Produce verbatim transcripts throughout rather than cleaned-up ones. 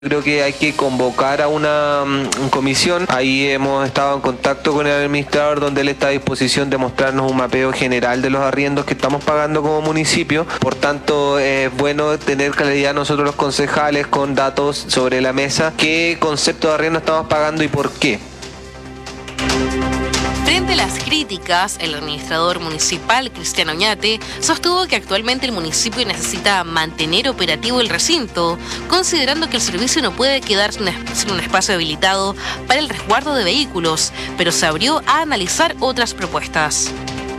Creo que hay que convocar a una um, comisión. Ahí hemos estado en contacto con el administrador, donde él está a disposición de mostrarnos un mapeo general de los arriendos que estamos pagando como municipio. Por tanto, es bueno tener claridad nosotros los concejales con datos sobre la mesa, qué concepto de arriendo estamos pagando y por qué. Frente a las críticas, el administrador municipal, Cristiano Oñate, sostuvo que actualmente el municipio necesita mantener operativo el recinto, considerando que el servicio no puede quedar sin un espacio habilitado para el resguardo de vehículos, pero se abrió a analizar otras propuestas.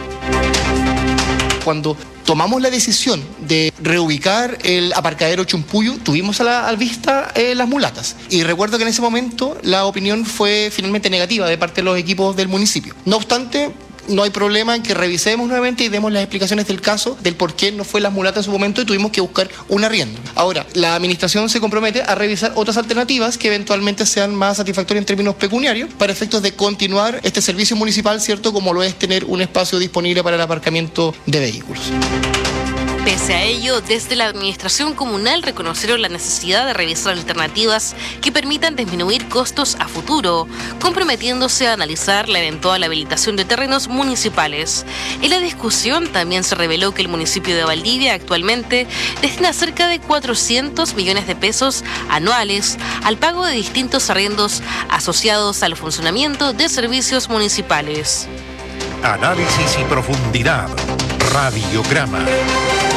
Cuando tomamos la decisión de reubicar el aparcadero Chumpuyo, tuvimos a la a vista eh, las mulatas. Y recuerdo que en ese momento la opinión fue finalmente negativa de parte de los equipos del municipio. No obstante, no hay problema en que revisemos nuevamente y demos las explicaciones del caso, del por qué no fue las mulatas en su momento y tuvimos que buscar un arriendo. Ahora, la administración se compromete a revisar otras alternativas que eventualmente sean más satisfactorias en términos pecuniarios para efectos de continuar este servicio municipal, ¿cierto? Como lo es tener un espacio disponible para el aparcamiento de vehículos. Pese a ello, desde la administración comunal reconocieron la necesidad de revisar alternativas que permitan disminuir costos a futuro, comprometiéndose a analizar la eventual habilitación de terrenos municipales. En la discusión también se reveló que el municipio de Valdivia actualmente destina cerca de cuatrocientos millones de pesos anuales al pago de distintos arriendos asociados al funcionamiento de servicios municipales. Análisis y profundidad. Radiograma.